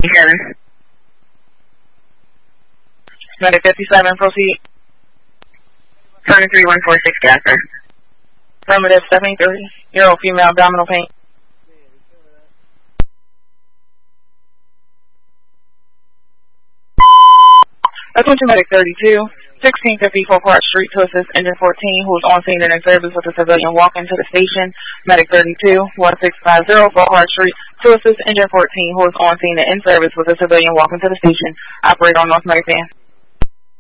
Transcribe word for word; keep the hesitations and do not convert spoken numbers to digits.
Kevin. Medic fifty-seven, proceed. twenty-three one four six, Gasper. Affirmative, seventy-three year old female, abdominal pain. Attention Medic thirty-two, sixteen fifty Folk Park Street to assist Engine fourteen, who is on scene and in service with a civilian walking to the station. Medic thirty-two, one six five zero Folk Park Street to assist Engine fourteen, who is on scene and in service with a civilian walking to the station. Operator on North Medic Van.